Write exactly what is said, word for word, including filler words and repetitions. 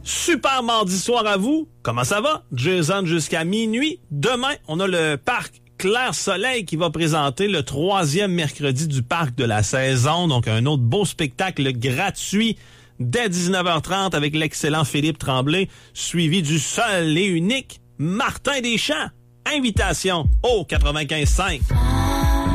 Super mardi soir à vous. Comment ça va? Jason jusqu'à minuit. Demain, on a le parc Clair Soleil qui va présenter le troisième mercredi du parc de la saison. Donc, un autre beau spectacle gratuit dès dix-neuf heures trente avec l'excellent Philippe Tremblay, suivi du seul et unique Martin Deschamps. Invitation au quatre-vingt-quinze cinq.